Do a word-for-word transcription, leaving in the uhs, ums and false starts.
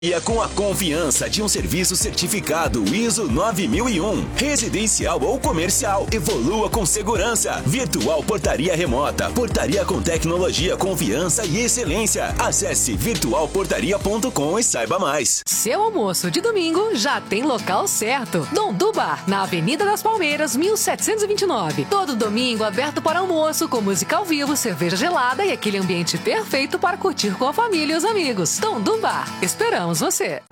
E é com a confiança de um serviço certificado I S O nove mil e um. Residencial ou comercial, evolua com segurança. Virtual Portaria Remota. Portaria com tecnologia, confiança e excelência. Acesse virtual portaria ponto com e saiba mais. Seu almoço de domingo já tem local certo. Dondu Bar, na Avenida das Palmeiras, mil setecentos e vinte e nove. Todo domingo aberto para almoço, com música ao vivo, cerveja gelada e aquele ambiente perfeito para curtir com a família e os amigos. Dondu Bar. Esperamos você.